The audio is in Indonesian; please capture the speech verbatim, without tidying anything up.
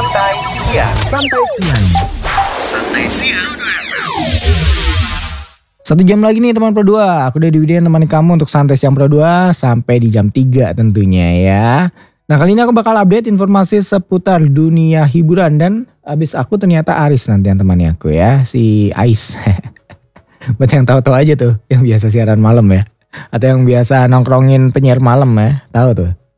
Santai Siang. Santai Siang. Santai Siang. Satu jam lagi nih teman Pro dua. Aku udah Widian temani kamu untuk Santai Siang Pro dua sampai di jam tiga tentunya ya. Nah kali ini aku bakal update informasi seputar dunia hiburan dan abis aku ternyata Aris nanti yang temani aku ya. Si Ais. Buat yang tahu-tahu aja tuh yang biasa siaran malam ya. Atau yang biasa nongkrongin penyiar malam ya. Tahu tuh.